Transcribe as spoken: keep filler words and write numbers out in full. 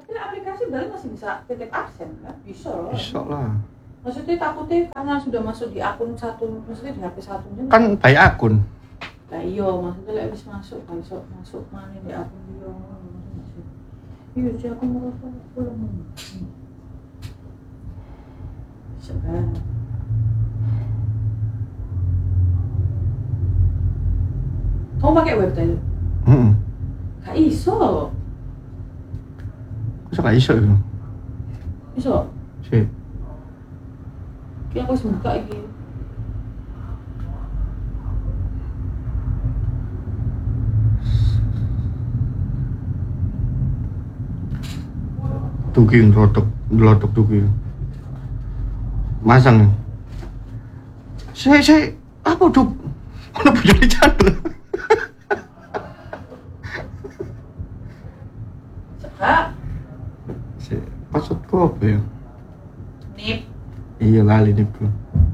Ini aplikasi berarti masih bisa titip absen kan? Bisa loh. Bisa lah. Maksudnya takutnya karena sudah masuk di akun satu, maksudnya di H P satu Kan by akun. Lah iya, maksudnya lek wis masuk, masuk masuk mana di akun dia. Iya, sih aku mau pulang. Sekarang. Kamu pakai web tadi? Heeh. Gak iso. Kok gak iso itu? Iso. Sih. Ki aku wis buka iki. Tuki ngelotok, ngelotok tuki. Masang. Saya, saya, apa tuh? Mana punya channel? Hah? Saya, passwordku apa ya? Nip. Iya lali nih bro.